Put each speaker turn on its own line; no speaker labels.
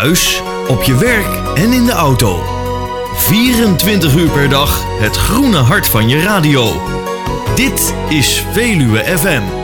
Thuis, op je werk en in de auto. 24 uur per dag het groene hart van je radio. Dit is Veluwe FM.